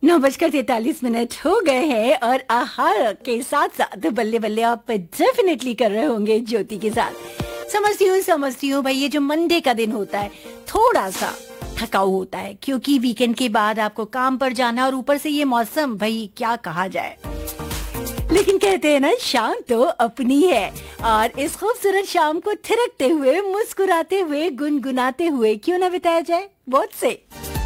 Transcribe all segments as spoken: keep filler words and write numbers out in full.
नौ बजकर तैतालीस मिनट हो गए हैं और आहा के साथ साथ बल्ले बल्ले आप डेफिनेटली कर रहे होंगे ज्योति के साथ। समझती हूँ समझती हूँ भाई, ये जो मंडे का दिन होता है थोड़ा सा थकाऊ होता है क्योंकि वीकेंड के बाद आपको काम पर जाना और ऊपर से ये मौसम, भाई क्या कहा जाए। लेकिन कहते हैं ना, शाम तो अपनी है और इस खूबसूरत शाम को थिरकते हुए, मुस्कुराते हुए, गुनगुनाते हुए क्यों ना बिताया जाए बहुत से।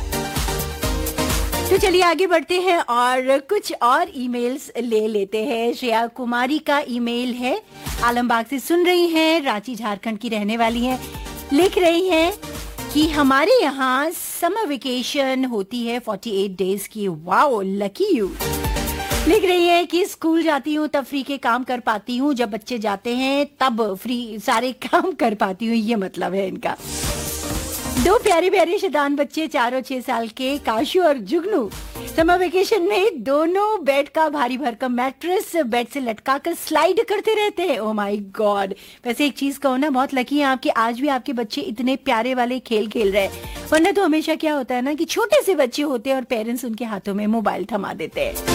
तो चलिए आगे बढ़ते हैं और कुछ और ईमेल्स ले लेते हैं। श्रेया कुमारी का ईमेल है, आलमबाग से सुन रही हैं, रांची झारखंड की रहने वाली हैं। लिख रही हैं कि हमारे यहाँ समर वेकेशन होती है अड़तालीस डेज की। Wow, lucky you. लिख रही है कि स्कूल जाती हूँ तब फ्री के काम कर पाती हूँ, जब बच्चे जाते हैं तब फ्री सारे काम कर पाती हूँ, ये मतलब है इनका। दो प्यारे प्यारे शैतान बच्चे, चारों छह साल के, काशू और जुगनू, समर वेकेशन में दोनों बेड का भारी भरकम मैट्रेस बेड से लटका कर स्लाइड करते रहते हैं। Oh my God. वैसे एक चीज कहो ना, बहुत लकी हैं आपके, आज भी आपके बच्चे इतने प्यारे वाले खेल खेल रहे हैं। वरना तो हमेशा क्या होता है ना कि छोटे से बच्चे होते हैं और पेरेंट्स उनके हाथों में मोबाइल थमा देते हैं।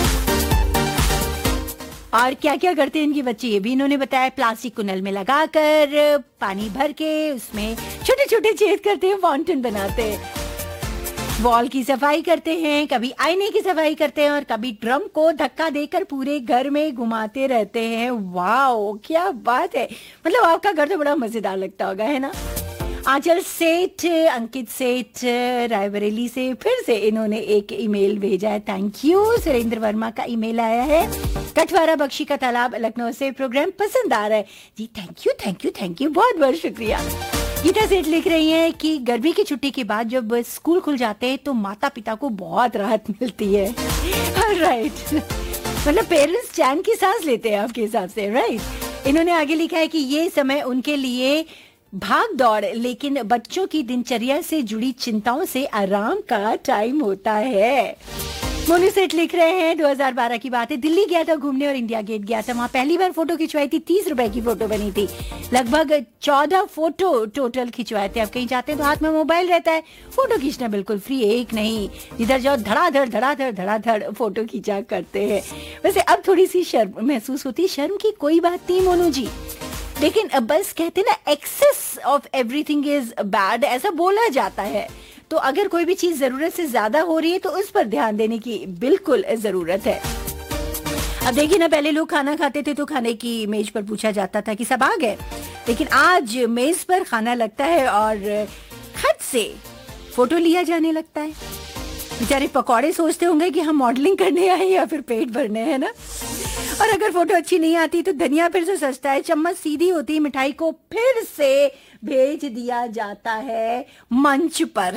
और क्या क्या करते हैं इनके बच्चे ये भी इन्होंने बताया। प्लास्टिक को नल में लगाकर पानी भर के उसमें छोटे छोटे छेद करते हैं, फाउंटेन बनाते हैं, वॉल की सफाई करते हैं, कभी आईने की सफाई करते हैं और कभी ड्रम को धक्का देकर पूरे घर में घुमाते रहते हैं। वाओ, क्या बात है। मतलब आपका घर तो बड़ा मजेदार लगता होगा, है ना। आंचल सेठ, अंकित सेठ रायबरेली से फिर से इन्होंने एक ईमेल भेजा है, थैंक यू। सुरेंद्र वर्मा का ईमेल आया है, कटवारा बख्शी का तालाब लखनऊ से, प्रोग्राम पसंद आ रहा है जी, thank you thank you thank you, बहुत बहुत शुक्रिया। गीता सेठ लिख रही हैं कि गर्मी की छुट्टी के बाद जब स्कूल खुल जाते हैं तो माता पिता को बहुत राहत मिलती है। राइट, मतलब पेरेंट्स चैन की सांस लेते हैं आपके हिसाब से, राइट। इन्होंने आगे लिखा है कि ये समय उनके लिए भाग दौड़ लेकिन बच्चों की दिनचर्या से जुड़ी चिंताओं से आराम का टाइम होता है। मोनू सेठ लिख रहे हैं दो हज़ार बारह की बात है, दिल्ली गया था घूमने और इंडिया गेट गया था, वहाँ पहली बार फोटो खिंचवाई थी, तीस रुपए की फोटो बनी थी, लगभग चौदह फोटो टोटल खिंचवाए थे। अब कहीं जाते हैं तो हाथ में मोबाइल रहता है, फोटो खींचना बिल्कुल फ्री, एक नहीं, जिधर जाओ धड़ाधड़ धड़ाधड़ धड़ाधड़ फोटो खींचा करते हैं। वैसे अब थोड़ी सी शर्म महसूस होती है, शर्म की कोई बात नहीं मोनू जी, लेकिन बस कहते हैं ना, access of everything is bad, ऐसा बोला जाता है। तो अगर कोई भी चीज जरूरत से ज्यादा हो रही है तो उस पर ध्यान देने की बिल्कुल जरूरत है। अब देखिए ना, पहले लोग खाना खाते थे तो खाने की मेज पर पूछा जाता था कि सब आ गए, लेकिन आज मेज पर खाना लगता है और खट से फोटो लिया जाने लगता है। बेचारे पकौड़े सोचते होंगे कि हम मॉडलिंग करने आए या फिर पेट भरने, है ना। और अगर फोटो अच्छी नहीं आती तो धनिया फिर से सस्ता है, चम्मच सीधी होती, मिठाई को फिर से भेज दिया जाता है मंच पर।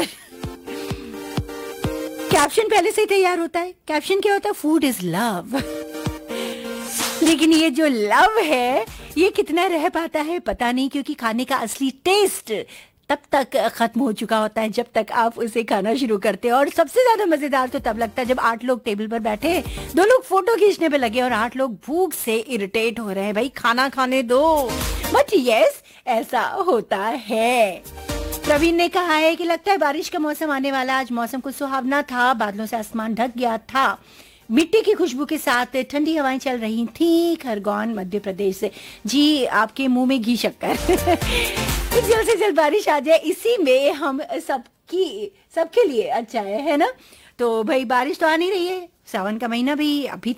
कैप्शन पहले से ही तैयार होता है। कैप्शन क्या होता है? Food is love. लेकिन ये जो लव है ये कितना रह पाता है पता नहीं, क्योंकि खाने का असली टेस्ट तब तक खत्म हो चुका होता है जब तक आप उसे खाना शुरू करते हैं। और सबसे ज्यादा मजेदार तो तब लगता है जब आठ लोग टेबल पर बैठे, दो लोग फोटो खींचने पे लगे और आठ लोग भूख से इरिटेट हो रहे हैं, भाई खाना खाने दो। बट यस, ऐसा होता है। प्रवीण ने कहा है कि लगता है बारिश का मौसम आने वाला, आज मौसम कुछ सुहावना था, बादलों से आसमान ढक गया था, मिट्टी की खुशबू के साथ ठंडी हवाएं चल रही थी। खरगोन मध्य प्रदेश से। जी, आपके मुंह में घी शक्कर। जल्द से जल्द बारिश आ जाए, इसी में हम सबकी सबके लिए अच्छा है, है ना। तो भाई बारिश तो आ नहीं रही है, सावन का महीना भी अभी